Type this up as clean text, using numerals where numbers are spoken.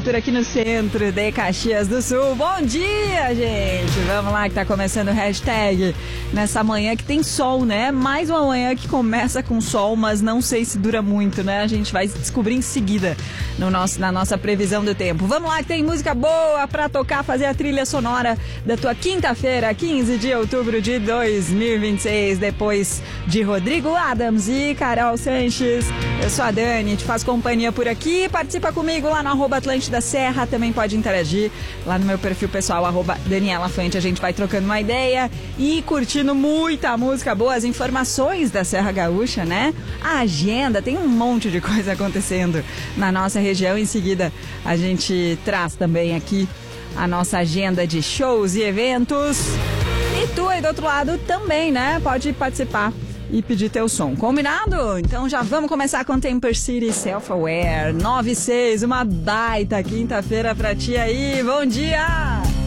temperatura aqui no centro de Caxias do Sul. Bom dia, gente! Vamos lá que tá começando o hashtag nessa manhã que tem sol, né? Mais uma manhã que começa com sol, mas não sei se dura muito, né? A gente vai descobrir em seguida na nossa previsão do tempo. Vamos lá que tem música boa pra tocar, fazer a trilha sonora da tua quinta-feira, 15 de outubro de 2026, depois de Rodrigo Adams e Carol Sanches. Eu sou a Dani, te faço companhia por aqui, participa comigo lá no @Atlântida Serra, também pode interagir lá no meu perfil pessoal, @Daniela Fante. A gente vai trocando uma ideia e curtindo muita música boa, as informações da Serra Gaúcha, né? A agenda, tem um monte de coisa acontecendo na nossa região. Em seguida a gente traz também aqui a nossa agenda de shows e eventos. E tu aí do outro lado também, né? Pode participar e pedir teu som. Combinado? Então já vamos começar com Temper City Self-Aware 96, uma baita quinta-feira pra ti aí. Bom dia!